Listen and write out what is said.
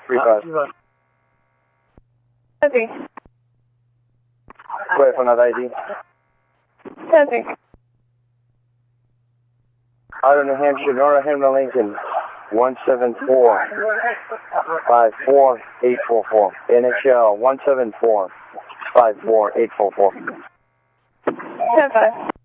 35. Copy. Wait for another ID. Copy. Out of New Hampshire, Nora Henry Lincoln, 174-54844. NHL, 174-54844. 10-5.